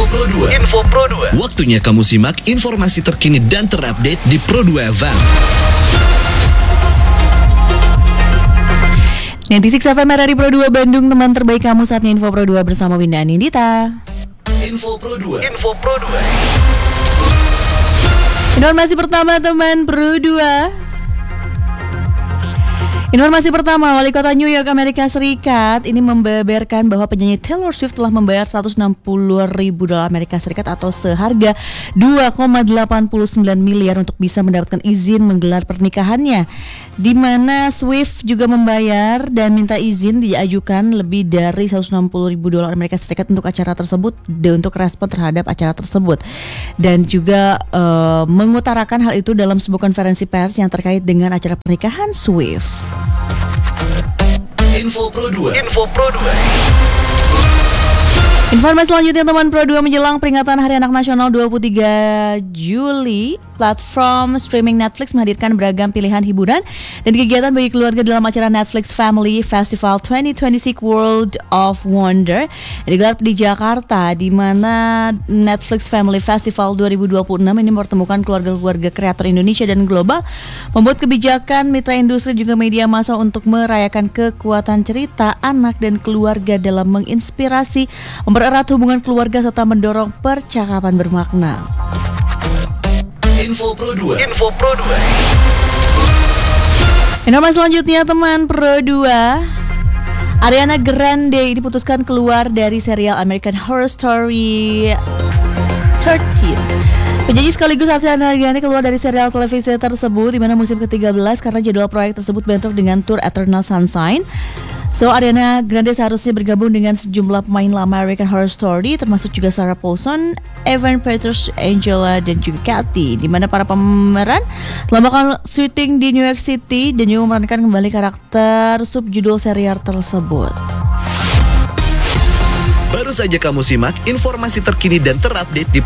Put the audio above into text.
Info Pro 2. Waktunya kamu simak informasi terkini dan terupdate di Pro 2 FM. 96 FM RRI Pro 2 Bandung, teman terbaik kamu. Saatnya Info Pro 2 bersama Winda Anindita. Info Pro 2. Informasi pertama teman Pro 2. Informasi pertama, Wali Kota New York, Amerika Serikat ini membeberkan bahwa penyanyi Taylor Swift telah membayar $160 ribu Amerika Serikat atau seharga 2,89 miliar untuk bisa mendapatkan izin menggelar pernikahannya, di mana Swift juga membayar dan minta izin diajukan lebih dari $160 ribu Amerika Serikat untuk acara tersebut, untuk respon terhadap acara tersebut, dan juga mengutarakan hal itu dalam sebuah konferensi pers yang terkait dengan acara pernikahan Swift. Info Pro 2. Informasi selanjutnya teman Pro 2, menjelang peringatan Hari Anak Nasional 23 Juli, platform streaming Netflix menghadirkan beragam pilihan hiburan dan kegiatan bagi keluarga dalam acara Netflix Family Festival 2026 World of Wonder yang digelar di Jakarta, di mana Netflix Family Festival 2026 ini mempertemukan keluarga-keluarga kreator Indonesia dan global, membuat kebijakan, mitra industri juga media massa untuk merayakan kekuatan cerita anak dan keluarga dalam menginspirasi, mempererat hubungan keluarga serta mendorong percakapan bermakna. Info Pro 2. Informasi selanjutnya teman Pro 2, Ariana Grande diputuskan keluar dari serial American Horror Story 13. Penyanyi sekaligus artis Ariana Grande keluar dari serial televisi tersebut di mana musim ke-13 karena jadwal proyek tersebut bentrok dengan tour Eternal Sunshine. So, Ariana Grande seharusnya bergabung dengan sejumlah pemain lama American Horror Story, termasuk juga Sarah Paulson, Evan Peters, Angela, dan juga Kathy, di mana para pemeran telah melakukan syuting di New York City dan juga memerankan kembali karakter subjudul serial tersebut. Baru saja kamu simak informasi terkini dan terupdate di